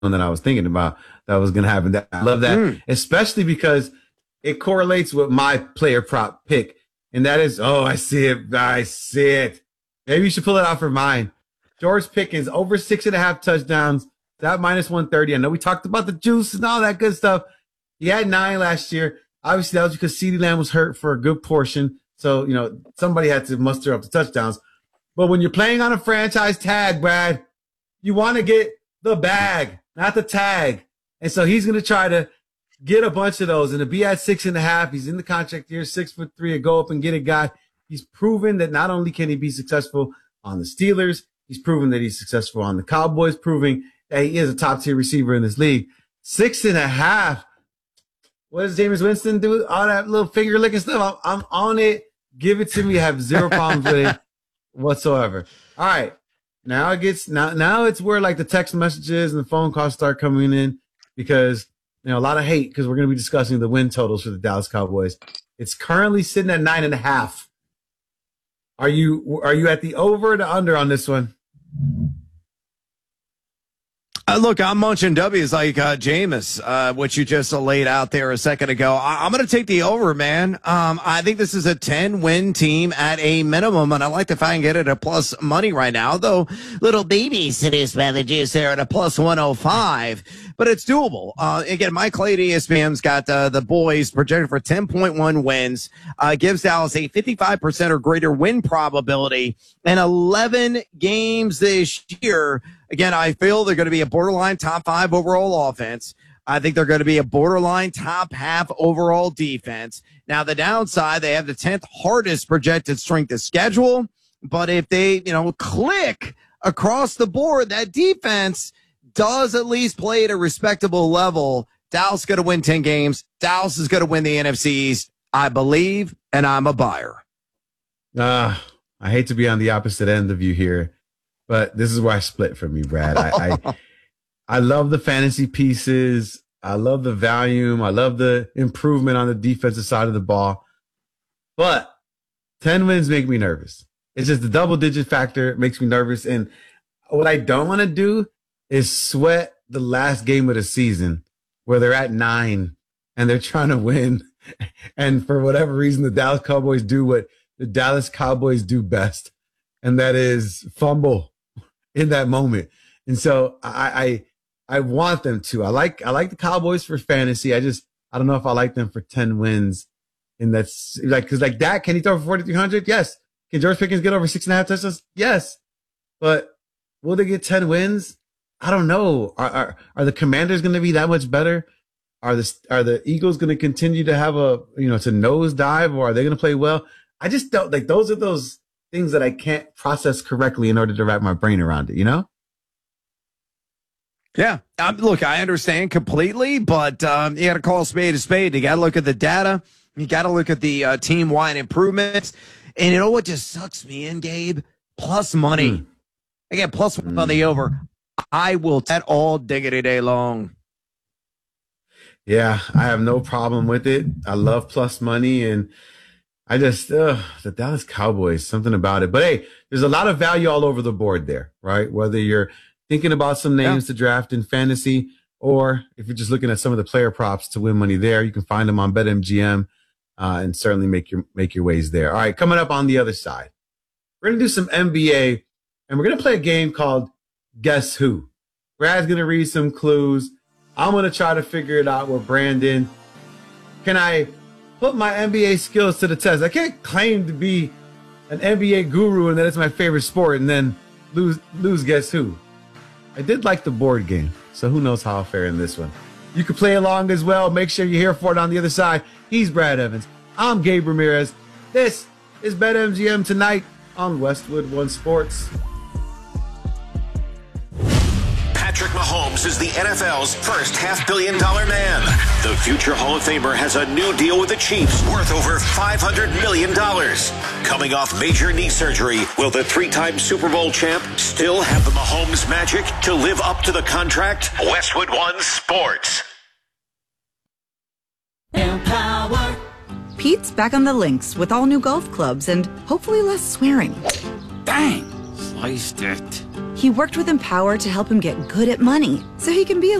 one that I was thinking about that was going to happen. I love that, especially because it correlates with my player prop pick. And that is, I see it. Maybe you should pull it out for mine. George Pickens, over 6.5 touchdowns. That minus 130. I know we talked about the juice and all that good stuff. He had 9 last year. Obviously, that was because CeeDee Lamb was hurt for a good portion. So, somebody had to muster up the touchdowns. But when you're playing on a franchise tag, Brad, you want to get the bag, not the tag. And so he's going to try to get a bunch of those. And to be at 6.5, he's in the contract year, 6'3", to go up and get a guy. He's proven that not only can he be successful on the Steelers, he's proven that he's successful on the Cowboys, proving that he is a top-tier receiver in this league. 6.5. What does Jameis Winston do? All that little finger licking stuff. I'm on it. Give it to me. I have zero problems with it whatsoever. All right. Now it's where like the text messages and the phone calls start coming in because, a lot of hate because we're going to be discussing the win totals for the Dallas Cowboys. It's currently sitting at 9.5. Are you at the over or the under on this one? Look, I'm munching W's like Jameis, what you just laid out there a second ago. I'm going to take the over, man. I think this is a 10-win team at a minimum, and I like to if I can get it at plus money right now, though little baby cities by the juice there at a plus 105, but it's doable. Again, Mike Clay at ESPN's got the boys projected for 10.1 wins, gives Dallas a 55% or greater win probability, and 11 games this year. Again, I feel they're going to be a borderline top 5 overall offense. I think they're going to be a borderline top half overall defense. Now, the downside, they have the 10th hardest projected strength of schedule. But if they, click across the board, that defense does at least play at a respectable level. Dallas is going to win 10 games. Dallas is going to win the NFC East. I believe, and I'm a buyer. I hate to be on the opposite end of you here. But this is where I split from you, Brad. I love the fantasy pieces. I love the volume. I love the improvement on the defensive side of the ball. But 10 wins make me nervous. It's just the double-digit factor makes me nervous. And what I don't want to do is sweat the last game of the season where they're at 9 and they're trying to win. And for whatever reason, the Dallas Cowboys do what the Dallas Cowboys do best, and that is fumble in that moment. And so I want them to. I like the Cowboys for fantasy. I don't know if I like them for 10 wins. And that's because that, can he throw for 4,300? Yes. Can George Pickens get over 6.5 touchdowns? Yes. But will they get 10 wins? I don't know. Are the Commanders going to be that much better? Are the Eagles going to continue to have to nosedive, or are they going to play well? I just don't those are those things that I can't process correctly in order to wrap my brain around it, Yeah. Look, I understand completely, but you got to call a spade a spade. You got to look at the data. You got to look at the team-wide improvements. And you know what just sucks me in, Gabe? Plus money. Again, plus on the over. I will bet all diggity day long. Yeah, I have no problem with it. I love plus money, and I just, the Dallas Cowboys, something about it. But hey, there's a lot of value all over the board there, right? Whether you're thinking about some names to draft in fantasy, or if you're just looking at some of the player props to win money there, you can find them on BetMGM and certainly make your ways there. All right, coming up on the other side, we're going to do some NBA, and we're going to play a game called Guess Who. Brad's going to read some clues. I'm going to try to figure it out with Brandon. Can I put my NBA skills to the test? I can't claim to be an NBA guru and that it's my favorite sport and then lose Guess Who. I did like the board game, so who knows how I'll fare in this one. You can play along as well. Make sure you're here for it on the other side. He's Brad Evans. I'm Gabe Ramirez. This is BetMGM tonight on Westwood One Sports. Patrick Mahomes is the NFL's first $500 million man. The future Hall of Famer has a new deal with the Chiefs worth over $500 million. Coming off major knee surgery, will the three-time Super Bowl champ still have the Mahomes magic to live up to the contract? Westwood One Sports. Empower. Pete's back on the links with all new golf clubs and hopefully less swearing. Dang, sliced it. He worked with Empower to help him get good at money so he can be a